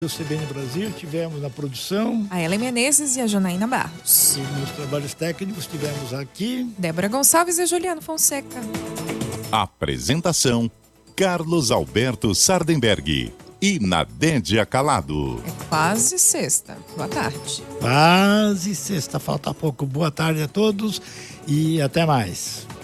O CBN Brasil, tivemos na produção. A Ellen Menezes e a Janaína Barros. E nos trabalhos técnicos tivemos aqui Débora Gonçalves e Juliano Fonseca. Apresentação: Carlos Alberto Sardenberg e Nadédia Calado. É quase sexta. Boa tarde. quase sexta, falta pouco. Boa tarde a todos e até mais.